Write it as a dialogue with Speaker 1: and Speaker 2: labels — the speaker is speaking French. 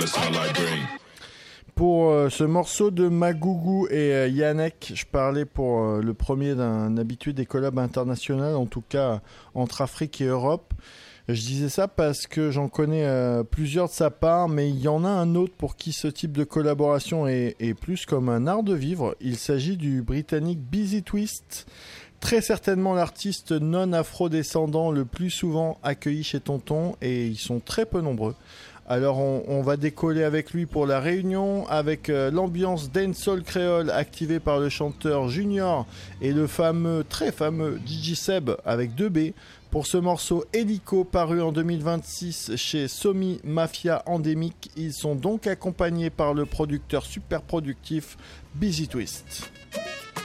Speaker 1: Pour ce morceau de Magougou et Yannick, je parlais pour le premier d'un habitué des collabs internationales, en tout cas entre Afrique et Europe. Je disais ça parce que j'en connais plusieurs de sa part, mais il y en a un autre pour qui ce type de collaboration est plus comme un art de vivre. Il s'agit du britannique Busy Twist, très certainement l'artiste non afro-descendant le plus souvent accueilli chez Tonton, et ils sont très peu nombreux. Alors on va décoller avec lui pour la Réunion, avec l'ambiance dancehall créole activée par le chanteur Junior et le fameux, très fameux DJ Seb avec 2B pour ce morceau Helico paru en 2026 chez Somi Mafia Endémique. Ils sont donc accompagnés par le producteur super productif Busy Twist.